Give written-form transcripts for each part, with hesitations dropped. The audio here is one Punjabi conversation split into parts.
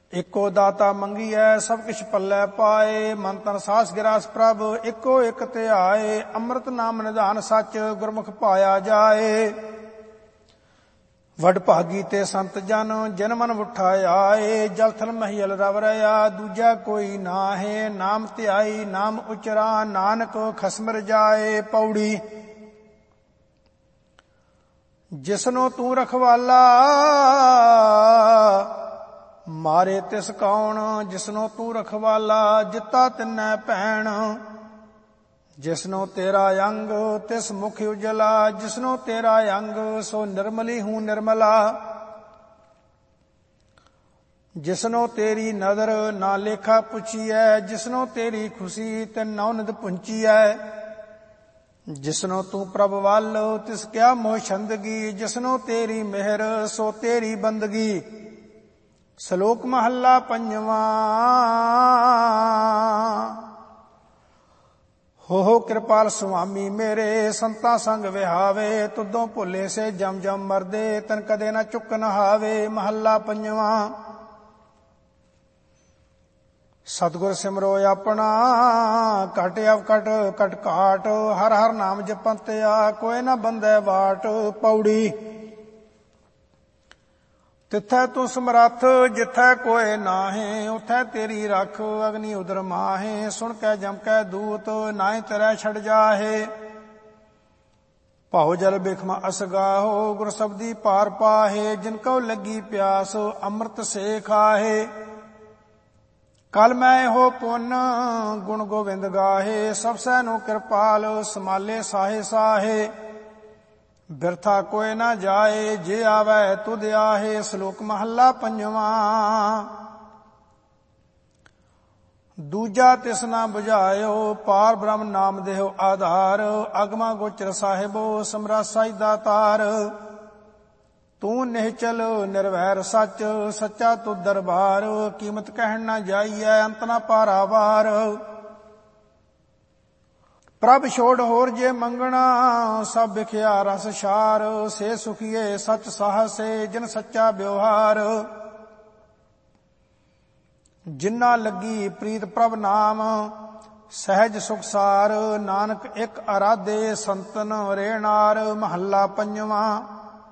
ਏਕੋ ਦਾਤਾ ਮੰਗੀਐ ਸਭ ਕਿਛ ਪੱਲੇ ਪਾਏ। ਮਨ ਤਨ ਸਾਸ ਗਿਰਾਸ ਪ੍ਰਭ ਏਕੋ ਇਕ ਧਿਆਏ। ਅੰਮ੍ਰਿਤ ਨਾਮ ਨਿਧਾਨ ਸੱਚ ਗੁਰਮੁਖ ਪਾਇਆ ਜਾਏ। ਵਡ ਭਾਗੀ ਤੇ ਸੰਤ ਜਨ ਜਿਨ ਮਨ ਉਠਾ ਆਏ। ਜਲ ਥਲ ਮਹੀਲ ਰਵ ਰਿਆ ਦੂਜਾ ਕੋਈ ਨਾਹੇ। ਨਾਮ ਧਿਆਈ ਨਾਮ ਉਚਰਾ ਨਾਨਕ ਖਸਮ ਰਜਾਏ। ਪੌੜੀ ਜਿਸਨੋ ਤੂੰ ਰਖਵਾਲਾ ਮਾਰੇ ਤਿਸ ਕੌਣ। ਜਿਸਨੋ ਤੂੰ ਰਖਵਾਲਾ ਜਿੱਤਾ ਤਿੰਨੈ ਭੈਣ। ਜਿਸਨੋ ਤੇਰਾ ਅੰਗ ਤਿਸ ਮੁਖ ਉਜਲਾ। ਜਿਸਨੋ ਤੇਰਾ ਅੰਗ ਸੋ ਨਿਰਮਲੀ ਹੂੰ ਨਿਰਮਲਾ। ਜਿਸਨੋ ਤੇਰੀ ਨਦਰ ਨਾ ਲੇਖਾ ਪੁੱਛੀਐ। ਜਿਸਨੋ ਤੇਰੀ ਖੁਸ਼ੀ ਤਿਨ ਨੌ ਨਿਧ ਪੁੰਚੀਐ। ਜਿਸਨੋ ਤੂੰ ਪ੍ਰਭ ਵੱਲ ਤਿਸ ਕਿਆ ਮੋਹ ਛੰਦਗੀ। ਜਿਸਨੋ ਤੇਰੀ ਮਿਹਰ ਸੋ ਤੇਰੀ ਬੰਦਗੀ। ਸ਼ਲੋਕ ਮਹੱਲਾ ਪੰਜਵਾਂ। ਹੋ ਕਿਰਪਾਲ ਸੁਆਮੀ ਮੇਰੇ ਸੰਤਾਂ ਸੰਗ ਵਿਹਾਵੇ। ਤੁਦੋਂ ਭੁੱਲੇ ਸੇ ਜਮ ਜਮ ਮਰਦੇ ਤਨ ਕਦੇ ਨਾ ਚੁੱਕ ਨਹਾਵੇ। ਮਹੱਲਾ ਪੰਜਵਾਂ। ਸਤਿਗੁਰ ਸਿਮਰੋ ਆਪਣਾ ਘਟ ਅਵਕਟ ਕਟ ਘਾਟ। ਹਰ ਹਰ ਨਾਮ ਜਪੰਤਿਆ ਕੋਈ ਨਾ ਬੰਦੈ ਵਾਟ। ਪੌੜੀ ਤਿੱਥੈ ਤੂੰ ਸਮਰੱਥ ਜਿੱਥੈ ਕੋਇ ਨਾਹੀਂ। ਉਥੈ ਤੇਰੀ ਰਖ ਅਗਨੀ ਉਦਰ ਮਾਹੇ। ਸੁਣ ਕੈ ਜਮ ਕੈ ਦੂਤ ਨਾਹੀਂ ਤਰੈ ਛੜ ਜਾਹੇ। ਭਾਉ ਜਲ ਬਿਖਮ ਅਸਗਾਹੋ ਗੁਰ ਸਬਦੀ ਪਾਰ ਪਾਹੇ। ਜਿਨ ਕਉ ਲੱਗੀ ਪਿਆਸ ਅੰਮ੍ਰਿਤ ਸੇ ਖਾਹੇ। ਕਲ ਮੈਂ ਇਹੋ ਪੁੰਨ ਗੁਣ ਗੋਵਿੰਦ ਗਾਹੇ। ਸਭ ਸੈ ਨੂੰ ਕਿਰਪਾਲ ਸਮਾਲੇ ਸਾਹੇ ਸਾਹੇ। ਬਿਰਥਾ ਕੋਇ ਨਾ ਜਾਏ ਜੇ ਆਵੈ ਤੁਧ ਆਹੇ। ਸ਼ਲੋਕ ਮਹੱਲਾ ਪੰਜਵਾਂ। ਦੂਜਾ ਤਿਸ ਨਾ ਬੁਝਾਇਓ ਪਾਰ ਬ੍ਰਹਮ ਨਾਮ ਦੇਹੁ ਆਧਾਰ। ਅਗਮਾ ਗੋਚਰ ਸਾਹਿਬੋ ਸਮਰਾਸਾਈ ਦਾਤਾਰ। ਤੂੰ ਨਿਹਚਲ ਨਿਰਵੈਰ ਸੱਚ ਸੱਚਾ ਤੁ ਦਰਬਾਰ। ਕੀਮਤ ਕਹਿਣ ਨਾ ਜਾਈਐ ਅੰਤ ਨਾ ਪਾਰਾਵਾਰ। ਪ੍ਰਭ ਛੋੜ ਹੋਰ ਜੇ ਮੰਗਣਾ ਸਭ ਵਿਖਿਆ ਰਸ ਛਾਰ। ਸੇ ਸੁਖੀਏ ਸਚ ਸਾਹਸੇ ਜਿਨ ਸੱਚਾ ਵਿਵਹਾਰ। ਜਿਨਾ ਲੱਗੀ ਪ੍ਰੀਤ ਪ੍ਰਭ ਨਾਮ ਸਹਿਜ ਸੁਖਸਾਰ। ਨਾਨਕ ਇੱਕ ਅਰਾਧੇ ਸੰਤਨ ਰੇਣਾਰ। ਮਹੱਲਾ ਪੰਜਵਾਂ।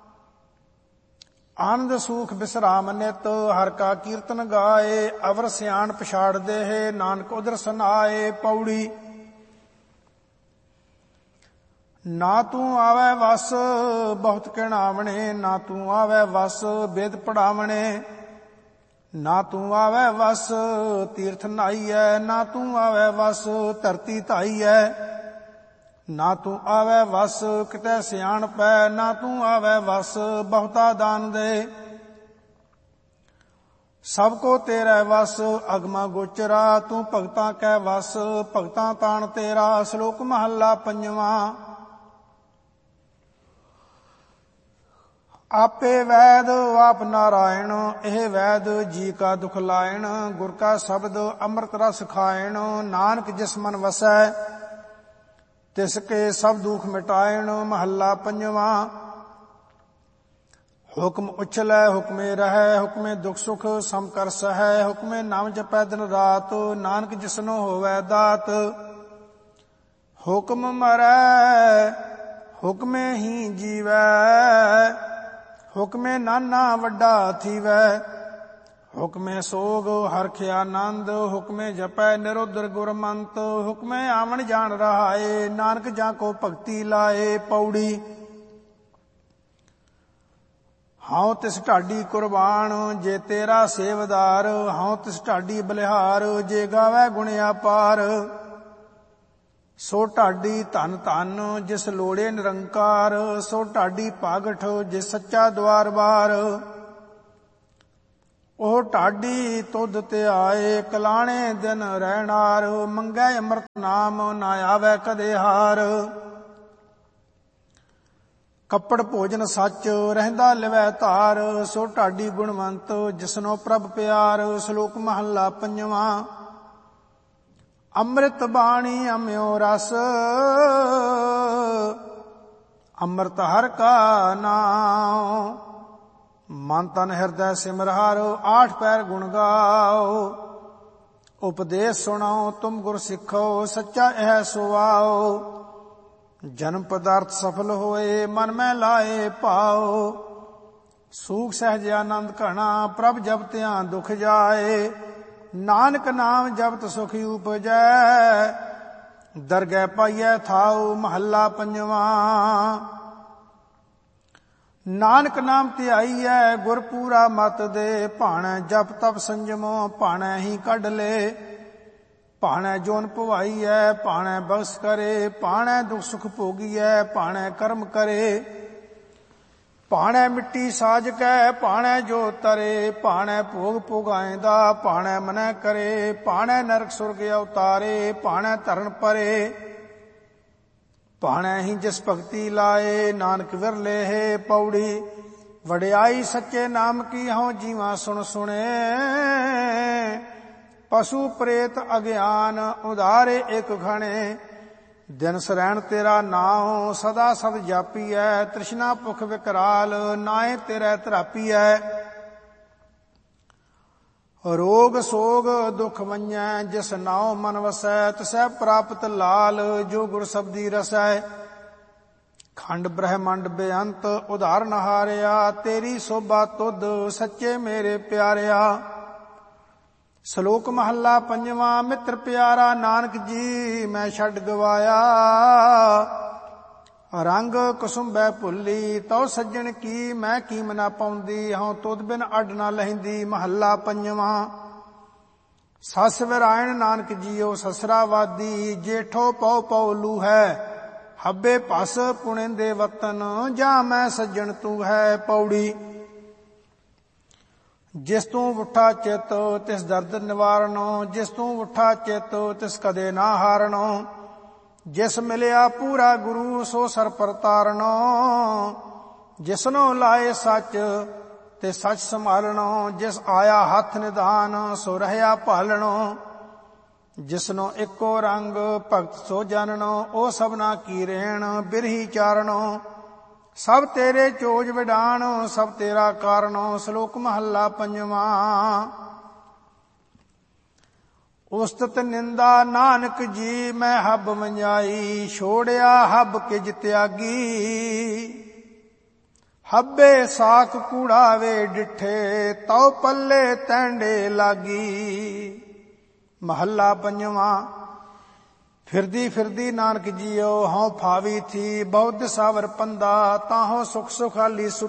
ਆਨੰਦ ਸੂਖ ਬਿਸਰਾਮ ਨਿਤ ਹਰ ਕਾ ਕੀਰਤਨ ਗਾਏ। ਅਵਰ ਸਿਆਣ ਪਛਾੜ ਦੇਹ ਨਾਨਕ ਉਦਰ ਸਨਾਏ। ਪੌੜੀ ਨਾ ਤੂੰ ਆਵੈ ਵਸ ਬਹੁਤ ਕਿਣਾਵਣੇ। ਨਾ ਤੂੰ ਆਵੈ ਵਸ ਵੇਦ ਪੜਾਵਣੇ। ਨਾ ਤੂੰ ਆਵੈ ਵਸ ਤੀਰਥ ਨਾਈਐ। ਨਾ ਤੂੰ ਆਵੈ ਵਸ ਧਰਤੀ ਧਾਈਐ। ਨਾ ਤੂੰ ਆਵੈ ਵਸ ਕਿਤੈ ਸਿਆਣਪੈ। ਨਾ ਤੂੰ ਆਵੈ ਵਸ ਬਹੁਤਾ ਦਾਨ ਦੇ। ਸਭ ਕੋ ਤੇਰਾ ਵਸ ਅਗਮਾ ਗੋਚਰਾ। ਤੂੰ ਭਗਤਾਂ ਕੈ ਵਸ ਭਗਤਾਂ ਤਾਣ ਤੇਰਾ। ਸ਼ਲੋਕ ਮਹੱਲਾ ਪੰਜਵਾਂ। ਆਪੇ ਵੈਦ ਆਪ ਨਾਰਾਇਣ ਇਹ ਵੈਦ ਜੀ ਕਾ ਦੁਖ ਲਾਇਣ। ਗੁਰ ਕਾ ਸ਼ਬਦ ਅੰਮ੍ਰਿਤ ਰਸ ਖਾਇਣ। ਨਾਨਕ ਜਿਸ ਮਨ ਵਸੈ ਤਿਸ ਕੇ ਸਭ ਦੁਖ ਮਿਟਾਇਣ। ਮਹੱਲਾ ਪੰਜਵਾਂ। ਹੁਕਮ ਉਛਲੈ ਹੁਕਮੇ ਰਹੈ ਹੁਕਮੇ ਦੁਖ ਸੁਖ ਸਮ ਕਰ ਸਹੈ। ਹੁਕਮੇ ਨਾਮ ਜਪੈ ਦਿਨ ਰਾਤ ਨਾਨਕ ਜਿਸਨੋ ਹੋਵੈ ਦਾਤ। ਹੁਕਮ ਮਰੈ ਹੁਕਮੇ ਹੀ ਜੀਵੈ। ਹੁਕਮੇ ਨਾਨਾ ਵੱਡਾ ਥੀਵੈ। ਹੁਕਮੇ ਸੋਗ ਹਰਖ ਆਨੰਦ। ਹੁਕਮੇ ਜਪੈ ਨਿਰੋਦਰ ਗੁਰਮੰਤ। ਹੁਕਮੇ ਆਵਣ ਜਾਣ ਰਹਾਏ ਨਾਨਕ ਜਾਂ ਕੋ ਭਗਤੀ ਲਾਏ। ਪੌੜੀ ਹਉ ਤਿਸ ਢਾਡੀ ਕੁਰਬਾਨ ਜੇ ਤੇਰਾ ਸੇਵਦਾਰ। ਹਉ ਤਿਸ ਢਾਡੀ ਬਲਿਹਾਰ ਜੇ ਗਾਵੈ ਗੁਣ ਅਪਾਰ। ਸੋ ਢਾਡੀ ਧਨ ਧਨ ਜਿਸ ਲੋੜੇ ਨਿਰੰਕਾਰ। ਸੋ ਢਾਡੀ ਭਾਗਠ ਜਿਸ ਸੱਚਾ ਦੁਆਰ ਬਾਰ। ਉਹ ਢਾਡੀ ਤੁਧ ਧਿਆਏ ਕਲਾਣੇ ਦਿਨ ਰਹਿਣਾਰ। ਮੰਗੈ ਅੰਮ੍ਰਿਤ ਨਾਮ ਨਾ ਆਵੈ ਕਦੇ ਹਾਰ। ਕੱਪੜ ਭੋਜਨ ਸੱਚ ਰਹਿੰਦਾ ਲਿਵੈ ਧਾਰ। ਸੋ ਢਾਡੀ ਗੁਣਵੰਤ ਜਿਸਨੋ ਪ੍ਰਭ ਪਿਆਰ। ਸ਼ਲੋਕ ਮਹੱਲਾ ਪੰਜਵਾਂ। ਅੰਮ੍ਰਿਤ ਬਾਣੀ ਅੰਮ੍ਰਿਓ ਰਸ ਅੰਮ੍ਰਿਤ ਹਰਿ ਕਾ ਨਾਮ। ਮਨ ਤਨ ਹਿਰਦੈ ਸਿਮਰ ਹਾਰੋ, 8 ਪੈਰ ਗੁਣ ਗਾਓ। ਉਪਦੇਸ਼ ਸੁਣਾਓ ਤੁਮ ਗੁਰ ਸਿੱਖੋ, ਸੱਚਾ ਇਹ ਸੁਆਓ। ਜਨਮ ਪਦਾਰਥ ਸਫਲ ਹੋਏ, ਮਨ ਮੈਂ ਲਾਏ ਭਾਓ। ਸੂਖ ਸਹਿਜ ਆਨੰਦ ਘਣਾ, ਪ੍ਰਭ ਜਪਤਿਆਂ ਦੁਖ ਜਾਏ। ਨਾਨਕ ਨਾਮ ਜਪਤ ਸੁਖ ਉਪਜੈ, ਦਰਗਹਿ ਪਾਈਐ ਥਾਉ। ਮਹੱਲਾ ਪੰਜਵਾਂ। ਨਾਨਕ ਨਾਮ ਧਿਆਈਐ, ਗੁਰ ਪੂਰਾ ਮਤ ਦੇ। ਭਾਣੈ ਜਪ ਤਪ ਸੰਜਮੋ, ਭਾਣੈ ਹੀ ਕੱਢ ਲੇ। ਭਾਣੈ ਜੋਨ ਭਵਾਈਐ, ਭਾਣੈ ਬਖਸ਼ ਕਰੇ। ਭਾਣੈ ਦੁਖ ਸੁਖ ਭੋਗੀਐ, ਭਾਣੈ ਕਰਮ ਕਰੇ। ਭਾਣੈ ਮਿੱਟੀ ਸਾਜ ਕੈ, ਭਾਣੈ ਜੋ ਤਰੇ। ਭਾਣੈ ਭੋਗ ਭੋਗਾਇਂਦਾ, ਭਾਣੈ ਮਨੈ ਕਰੇ। ਭਾਣੈ ਨਰਕ ਸੁਰਗ ਅਵਤਾਰੇ, ਭਾਣੈ ਧਰਨ ਪਰੇ। ਭਾਣੈ ਹੀ ਜਿਸ ਭਗਤੀ ਲਾਏ, ਨਾਨਕ ਵਿਰਲੇ ਹੈ ਪੌੜੀ। ਵਡਿਆਈ ਸੱਚੇ ਨਾਮ ਕੀ, ਹਉ ਜੀਵਾ ਸੁਣ ਸੁਣੇ। ਪਸ਼ੂ ਪ੍ਰੇਤ ਅਗਿਆਨ, ਉਧਾਰੇ ਇੱਕ ਖਣੇ। ਦਿਨ ਸਰੈਣ ਤੇਰਾ ਨਾਉ, ਸਦਾ ਸਦ ਜਾਪੀਐ। ਤ੍ਰਿਸ਼ਨਾ ਭੁਖ ਵਿਕਰਾਲ, ਨਾਏ ਤੇਰੇ ਧਰਾਪੀਐ। ਰੋਗ ਸੋਗ ਦੁਖ ਵੰਜੈ, ਜਿਸ ਨਾਉ ਮਨ ਵਸੈ। ਤਿਸੈ ਪ੍ਰਾਪਤ ਲਾਲ, ਜੋ ਗੁਰ ਸਬਦੀ ਰਸੈ। ਖੰਡ ਬ੍ਰਹਮੰਡ ਬੇਅੰਤ, ਉਧਾਰਨ ਹਾਰਿਆ। ਤੇਰੀ ਸੋਭਾ ਤੁਧ, ਸੱਚੇ ਮੇਰੇ ਪਿਆਰਿਆ। ਸ਼ਲੋਕ ਮਹੱਲਾ ਪੰਜਵਾਂ। ਮਿੱਤਰ ਪਿਆਰਾ ਨਾਨਕ ਜੀ, ਮੈਂ ਛੱਡ ਗਵਾਇਆ। ਰੰਗ ਕੁਸੁੰਬੈ ਭੁੱਲੀ, ਤਉ ਸੱਜਣ ਕੀ ਮੈਂ ਕੀਮ ਨਾ ਪਾਉਂਦੀ। ਹਉ ਤੁਧ ਬਿਨ ਅੱਡ ਨਾ ਲਹਿੰਦੀ। ਮਹੱਲਾ ਪੰਜਵਾਂ। ਸੱਸ ਵਿਰਾਇਣ ਨਾਨਕ ਜੀਓ, ਸਸਰਾ ਵਾਦੀ। ਜੇਠੋ ਪਉ ਪਉ ਲੂਹੈ, ਹੱਬੇ ਭਸ ਪੁਣੇ ਦੇ ਵਤਨ। ਜਾਂ ਮੈਂ ਸੱਜਣ ਤੂੰ ਹੈ ਪੌੜੀ। ਜਿਸ ਤੂੰ ਉਠਾ ਚਿਤ, ਤਿਸ ਦਰਦ ਨਿਵਾਰਨੋ। ਜਿਸ ਤੂੰ ਉਠਾ ਚਿਤ, ਤਿਸ ਕਦੇ ਨਾ ਹਾਰਨੋ। ਜਿਸ ਮਿਲਿਆ ਪੂਰਾ ਗੁਰੂ, ਸੋ ਸਰ ਪਰ ਤਾਰਨੋ। ਜਿਸਨੋ ਲਾਏ ਸੱਚ, ਤੇ ਸੱਚ ਸੰਭਾਲਣੋ। ਜਿਸ ਆਇਆ ਹੱਥ ਨਿਧਾਨ, ਸੋ ਰਹਿਆ ਭਾਲਣੋ। ਜਿਸਨੋ ਇੱਕੋ ਰੰਗ, ਭਗਤ ਸੋ ਜਾਣਨੋ। ਉਹ ਸਭਨਾ ਕੀ ਰੇਣ, ਬਿਰਹੀ ਚਾਰਣੋ। ਸਭ ਤੇਰੇ ਚੋਜ ਵਿਡਾਣ, ਸਭ ਤੇਰਾ ਕਾਰਣੋ। ਸ਼ਲੋਕ ਮਹੱਲਾ ਪੰਜਵਾਂ। ਉਸਤਤ ਨਿੰਦਾ ਨਾਨਕ ਜੀ, ਮੈਂ ਹੱਬ ਮੰਜਾਈ। ਛੋੜਿਆ ਹੱਬ ਕਿਜ ਤਿਆਗੀ। ਹੱਬੇ ਸਾਖ ਕੂੜਾਵੇ ਡਿਠੇ, ਤਉ ਪੱਲੇ ਤੈਂਡੇ ਲਾਗੀ। ਮਹੱਲਾ ਪੰਜਵਾਂ। ਫਿਰਦੀ ਫਿਰਦੀ ਨਾਨਕ ਜੀਓ, ਹਉ ਫਾਵੀ ਥੀ। ਬਹੁਤ ਸਾਵਰ ਪੰਦਾ, ਤਾਹੋ ਸੁਖ ਸੁਖਾਲੀ